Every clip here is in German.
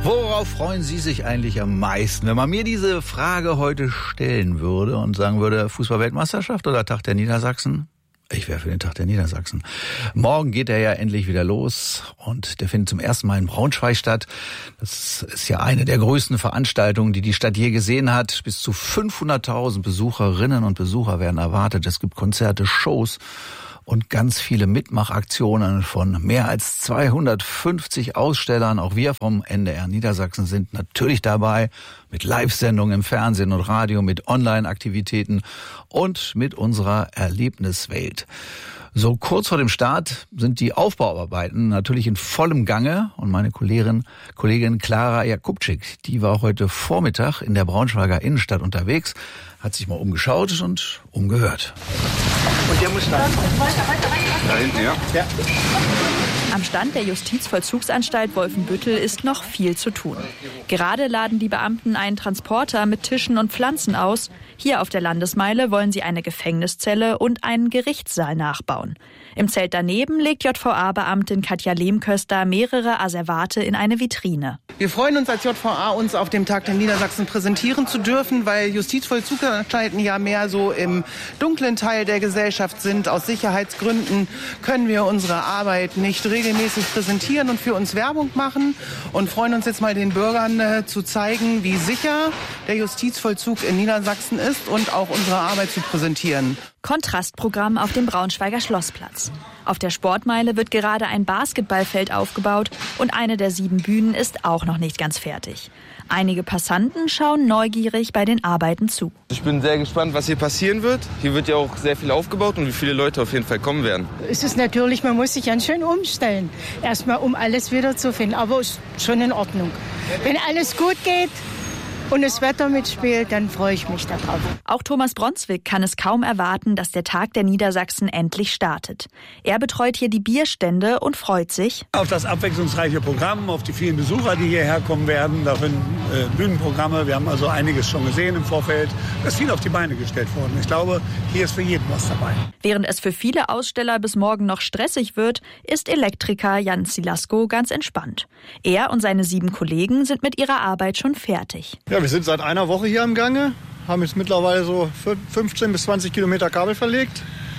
Worauf freuen Sie sich eigentlich am meisten? Wenn man mir diese Frage heute stellen würde und sagen würde, Fußball-Weltmeisterschaft oder Tag der Niedersachsen? Ich wäre für den Tag der Niedersachsen. Morgen geht er ja endlich wieder los und der findet zum ersten Mal in Braunschweig statt. Das ist ja eine der größten Veranstaltungen, die die Stadt je gesehen hat. Bis zu 500.000 Besucherinnen und Besucher werden erwartet. Es gibt Konzerte, Shows und ganz viele Mitmachaktionen von mehr als 250 Ausstellern. Auch wir vom NDR Niedersachsen sind natürlich dabei mit Live-Sendungen im Fernsehen und Radio, mit Online-Aktivitäten und mit unserer Erlebniswelt. So kurz vor dem Start sind die Aufbauarbeiten natürlich in vollem Gange und meine Kollegin Clara Jakubczyk, die war heute Vormittag in der Braunschweiger Innenstadt unterwegs, hat sich mal umgeschaut und umgehört. Und der muss da. Da hinten, ja? Ja. Am Stand der Justizvollzugsanstalt Wolfenbüttel ist noch viel zu tun. Gerade laden die Beamten einen Transporter mit Tischen und Pflanzen aus. Hier auf der Landesmeile wollen sie eine Gefängniszelle und einen Gerichtssaal nachbauen. Im Zelt daneben legt JVA-Beamtin Katja Lehmköster mehrere Asservate in eine Vitrine. Wir freuen uns als JVA, uns auf dem Tag der Niedersachsen präsentieren zu dürfen, weil Justizvollzugsanstalten ja mehr so im dunklen Teil der Gesellschaft sind. Aus Sicherheitsgründen können wir unsere Arbeit nicht regelmäßig präsentieren und für uns Werbung machen und freuen uns jetzt mal den Bürgern zu zeigen, wie sicher der Justizvollzug in Niedersachsen ist und auch unsere Arbeit zu präsentieren. Kontrastprogramm auf dem Braunschweiger Schlossplatz. Auf der Sportmeile wird gerade ein Basketballfeld aufgebaut und eine der 7 Bühnen ist auch noch nicht ganz fertig. Einige Passanten schauen neugierig bei den Arbeiten zu. Ich bin sehr gespannt, was hier passieren wird. Hier wird ja auch sehr viel aufgebaut und wie viele Leute auf jeden Fall kommen werden. Es ist natürlich, man muss sich ganz schön umstellen. Erstmal, um alles wieder zu finden, aber ist schon in Ordnung. Wenn alles gut geht und das Wetter mitspielt, dann freue ich mich darauf. Auch Thomas Bronswick kann es kaum erwarten, dass der Tag der Niedersachsen endlich startet. Er betreut hier die Bierstände und freut sich auf das abwechslungsreiche Programm, auf die vielen Besucher, die hierher kommen werden, darin Bühnenprogramme. Wir haben also einiges schon gesehen im Vorfeld. Es ist viel auf die Beine gestellt worden. Ich glaube, hier ist für jeden was dabei. Während es für viele Aussteller bis morgen noch stressig wird, ist Elektriker Jan Silasko ganz entspannt. Er und seine 7 Kollegen sind mit ihrer Arbeit schon fertig. Ja, wir sind seit einer Woche hier im Gange, haben jetzt mittlerweile so 15 bis 20 Kilometer Kabel verlegt,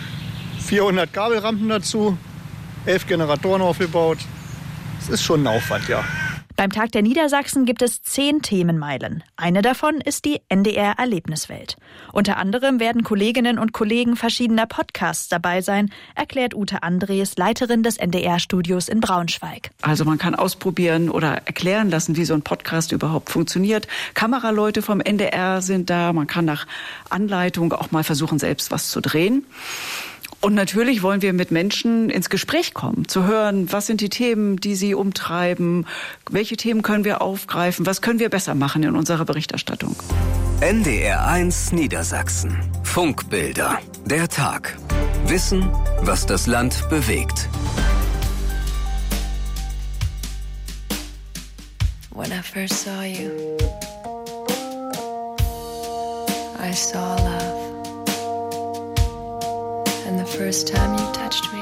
400 Kabelrampen dazu, 11 Generatoren aufgebaut. Es ist schon ein Aufwand, ja. Beim Tag der Niedersachsen gibt es 10 Themenmeilen. Eine davon ist die NDR-Erlebniswelt. Unter anderem werden Kolleginnen und Kollegen verschiedener Podcasts dabei sein, erklärt Ute Andres, Leiterin des NDR-Studios in Braunschweig. Also man kann ausprobieren oder erklären lassen, wie so ein Podcast überhaupt funktioniert. Kameraleute vom NDR sind da. Man kann nach Anleitung auch mal versuchen, selbst was zu drehen. Und natürlich wollen wir mit Menschen ins Gespräch kommen, zu hören, was sind die Themen, die sie umtreiben, welche Themen können wir aufgreifen, was können wir besser machen in unserer Berichterstattung. NDR 1 Niedersachsen. Funkbilder. Der Tag. Wissen, was das Land bewegt. When I first saw you, I saw love. And the first time you touched me,